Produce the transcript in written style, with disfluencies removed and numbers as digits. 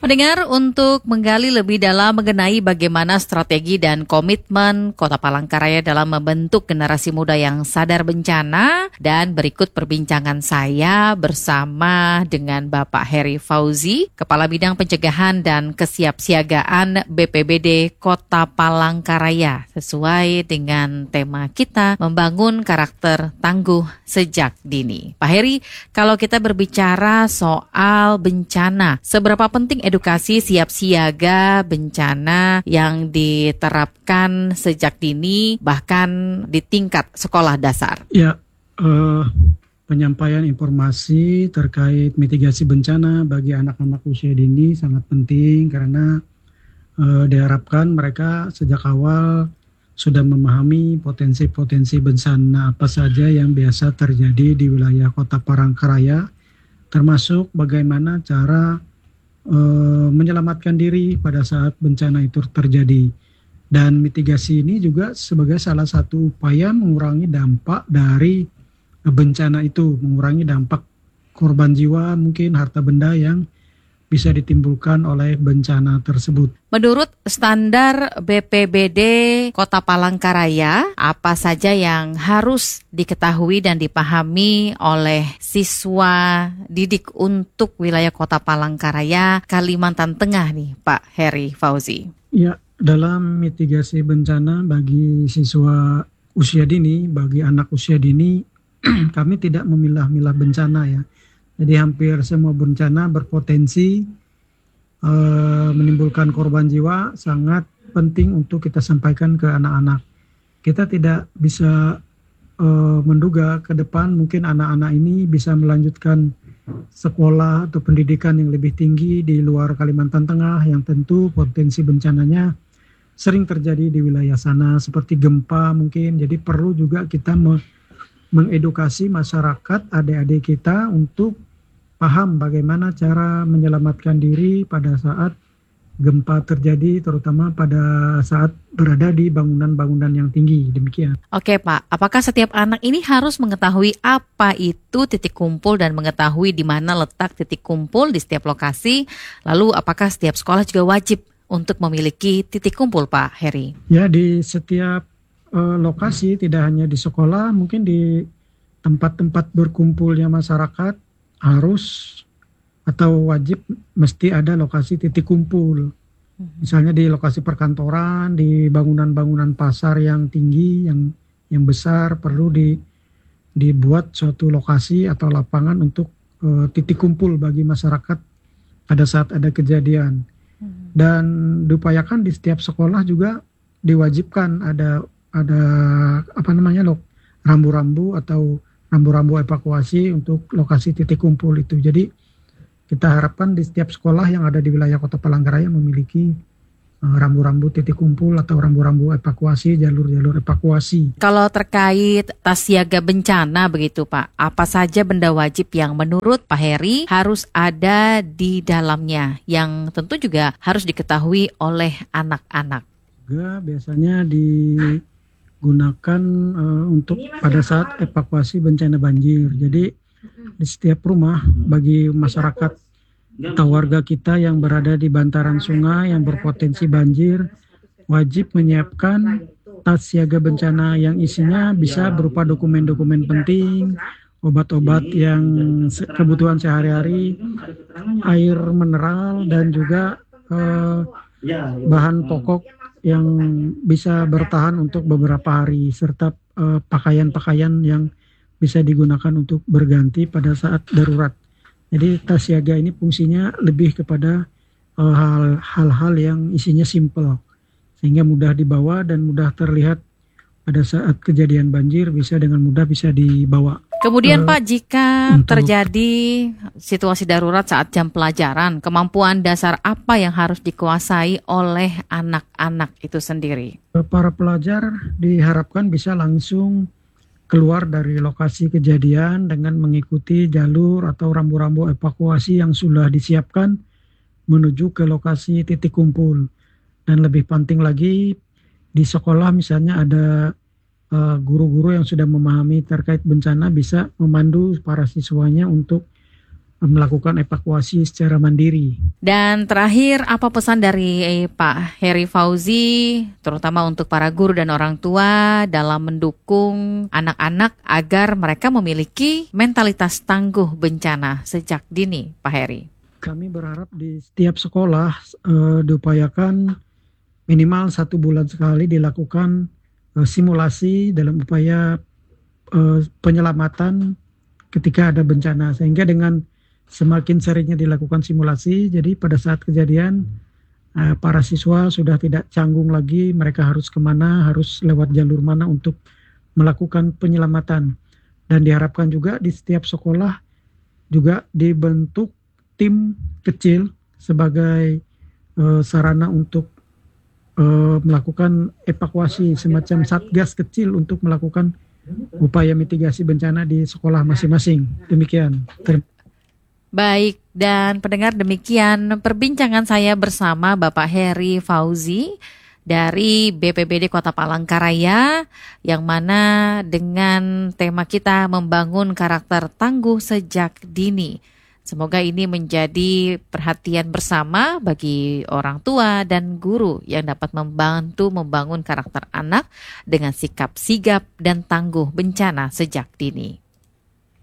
Pendengar, untuk menggali lebih dalam mengenai bagaimana strategi dan komitmen Kota Palangkaraya dalam membentuk generasi muda yang sadar bencana, dan berikut perbincangan saya bersama dengan Bapak Heri Fauzi, Kepala Bidang Pencegahan dan Kesiapsiagaan BPBD Kota Palangkaraya, sesuai dengan tema kita, membangun karakter tangguh sejak dini. Pak Heri, kalau kita berbicara soal bencana, seberapa penting edukasi siap siaga bencana yang diterapkan sejak dini bahkan di tingkat sekolah dasar? Ya, penyampaian informasi terkait mitigasi bencana bagi anak-anak usia dini sangat penting karena diharapkan mereka sejak awal sudah memahami potensi-potensi bencana apa saja yang biasa terjadi di wilayah Kota Palangkaraya, termasuk bagaimana cara menyelamatkan diri pada saat bencana itu terjadi. Dan mitigasi ini juga sebagai salah satu upaya mengurangi dampak dari bencana itu, mengurangi dampak korban jiwa, mungkin harta benda yang bisa ditimbulkan oleh bencana tersebut. Menurut standar BPBD Kota Palangkaraya, apa saja yang harus diketahui dan dipahami oleh siswa didik untuk wilayah Kota Palangkaraya, Kalimantan Tengah nih, Pak Heri Fauzi? Ya, dalam mitigasi bencana bagi siswa usia dini, bagi anak usia dini, kami tidak memilah-milah bencana ya. Jadi hampir semua bencana berpotensi menimbulkan korban jiwa, sangat penting untuk kita sampaikan ke anak-anak. Kita tidak bisa menduga ke depan mungkin anak-anak ini bisa melanjutkan sekolah atau pendidikan yang lebih tinggi di luar Kalimantan Tengah, yang tentu potensi bencananya sering terjadi di wilayah sana seperti gempa mungkin. Jadi perlu juga kita mengedukasi masyarakat, adik-adik kita untuk paham bagaimana cara menyelamatkan diri pada saat gempa terjadi, terutama pada saat berada di bangunan-bangunan yang tinggi. Demikian. Oke Pak, apakah setiap anak ini harus mengetahui apa itu titik kumpul dan mengetahui di mana letak titik kumpul di setiap lokasi? Lalu apakah setiap sekolah juga wajib untuk memiliki titik kumpul, Pak Heri? Ya, di setiap lokasi, tidak hanya di sekolah, mungkin di tempat-tempat berkumpulnya masyarakat harus atau wajib mesti ada lokasi titik kumpul. Misalnya di lokasi perkantoran, di bangunan-bangunan pasar yang tinggi, yang besar, perlu dibuat suatu lokasi atau lapangan untuk titik kumpul bagi masyarakat pada saat ada kejadian. Dan diupayakan di setiap sekolah juga diwajibkan ada rambu-rambu atau rambu-rambu evakuasi untuk lokasi titik kumpul itu. Jadi kita harapkan di setiap sekolah yang ada di wilayah Kota Palangkaraya memiliki rambu-rambu titik kumpul atau rambu-rambu evakuasi, jalur-jalur evakuasi. Kalau terkait tas siaga bencana begitu Pak, apa saja benda wajib yang menurut Pak Heri harus ada di dalamnya, yang tentu juga harus diketahui oleh anak-anak? Biasanya digunakan untuk pada saat evakuasi bencana banjir. Jadi di setiap rumah bagi masyarakat atau warga kita yang berada di bantaran sungai yang berpotensi banjir, wajib menyiapkan tas siaga bencana yang isinya bisa berupa dokumen-dokumen penting, obat-obat yang kebutuhan sehari-hari, air mineral, dan juga bahan pokok yang bisa bertahan untuk beberapa hari, serta pakaian-pakaian yang bisa digunakan untuk berganti pada saat darurat. Jadi tas siaga ini fungsinya lebih kepada hal-hal yang isinya simple, sehingga mudah dibawa dan mudah terlihat pada saat kejadian banjir, bisa dengan mudah bisa dibawa. Kemudian Pak, jika terjadi situasi darurat saat jam pelajaran, kemampuan dasar apa yang harus dikuasai oleh anak-anak itu sendiri? Para pelajar diharapkan bisa langsung keluar dari lokasi kejadian dengan mengikuti jalur atau rambu-rambu evakuasi yang sudah disiapkan menuju ke lokasi titik kumpul. Dan lebih penting lagi, di sekolah misalnya ada guru-guru yang sudah memahami terkait bencana bisa memandu para siswanya untuk melakukan evakuasi secara mandiri. Dan terakhir, apa pesan dari Pak Heri Fauzi, terutama untuk para guru dan orang tua dalam mendukung anak-anak agar mereka memiliki mentalitas tangguh bencana sejak dini, Pak Heri? Kami berharap di setiap sekolah diupayakan minimal 1 bulan sekali dilakukan simulasi dalam upaya penyelamatan ketika ada bencana, sehingga dengan semakin seringnya dilakukan simulasi, jadi pada saat kejadian para siswa sudah tidak canggung lagi mereka harus kemana, harus lewat jalur mana untuk melakukan penyelamatan. Dan diharapkan juga di setiap sekolah juga dibentuk tim kecil sebagai sarana untuk melakukan evakuasi, semacam satgas kecil untuk melakukan upaya mitigasi bencana di sekolah masing-masing. Demikian. Baik, dan pendengar, demikian perbincangan saya bersama Bapak Heri Fauzi dari BPBD Kota Palangkaraya, yang mana dengan tema kita membangun karakter tangguh sejak dini. Semoga ini menjadi perhatian bersama bagi orang tua dan guru yang dapat membantu membangun karakter anak dengan sikap sigap dan tangguh bencana sejak dini.